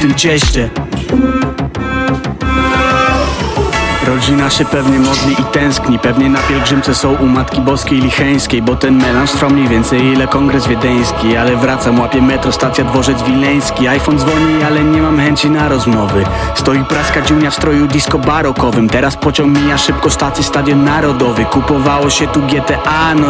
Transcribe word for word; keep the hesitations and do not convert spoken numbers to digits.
tym cieście. Rodzina się pewnie modli i tęskni. Pewnie na pielgrzymce są u Matki Boskiej Licheńskiej, bo ten melanż trwał mniej więcej ile kongres wiedeński. Ale wracam, łapię metro, stacja Dworzec Wileński. iPhone dzwoni, ale nie mam chęci na rozmowy. Stoi praska dziunia w stroju disco barokowym. Teraz pociąg mija szybko stację Stadion Narodowy. Kupowało się tu G T A, no